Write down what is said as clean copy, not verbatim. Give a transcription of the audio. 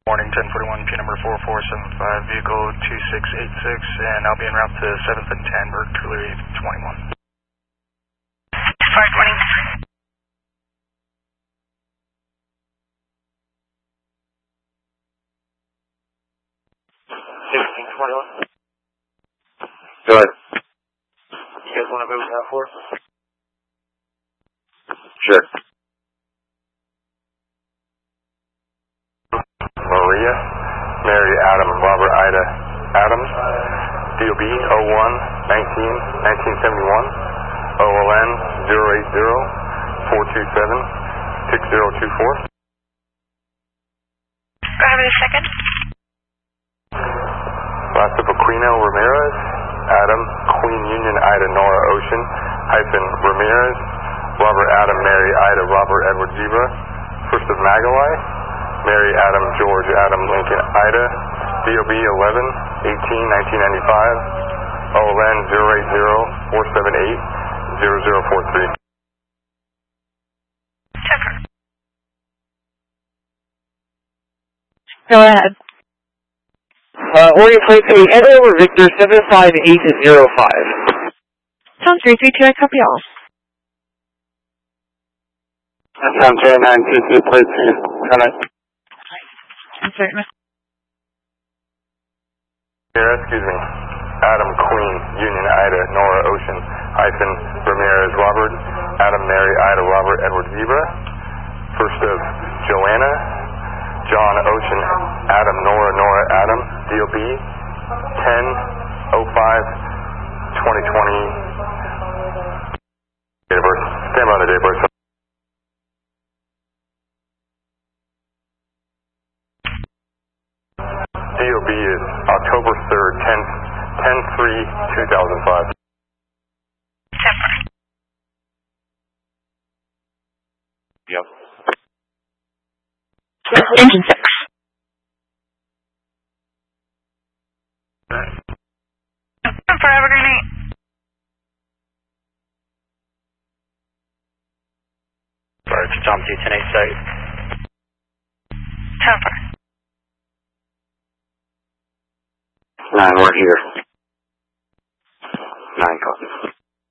Morning, 1041, P number 4475, vehicle 2686, and I'll be en route to 7th and Tanberg, Cooley 21. Good morning. Go ahead. You guys want to move that for? Sure. Maria, Mary, Adam, Robert, Ida, Adams, DOB 01-19-1971, OLN 080-427-6024. Go ahead a second. Last of Aquino Ramirez, Adam, Queen Union, Ida, Nora, Ocean, hyphen Ramirez, Robert, Adam, Mary, Ida, Robert, Edward, Zebra. First of Magalai, Mary, Adam, George, Adam, Lincoln, Ida, DOB 11-18-1995, OLN 080-478-0043. Go ahead. Orient plate to Echo over Victor 75805. Sounds great, 32, I copy all. Sound J922 plate to I'm sorry, Excuse me. Adam, Queen, Union, Ida, Nora, Ocean, hyphen Ramirez, Robert, Adam, Mary, Ida, Robert, Edward, Zebra. First of Joanna, John, Ocean, Adam, Nora, Nora, Adam, DOB 10-05-2020. Date of birth. Stand by the date of birth. DOB is October 3rd, 10-3-2005. Yep. Engine 6. Forever grenade. Sorry, it's Tom 21086. Temper. 9, we're here. 9 copies.